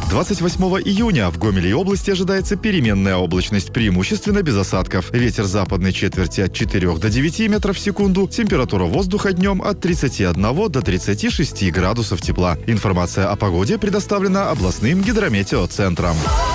28 июня в Гомеле и области ожидается переменная облачность, преимущественно без осадков. Ветер западной четверти от 4 до 9 метров в секунду. Температура воздуха днем от 31 до 36 градусов тепла. Информация о погоде предоставлена областным гидрометеоцентром.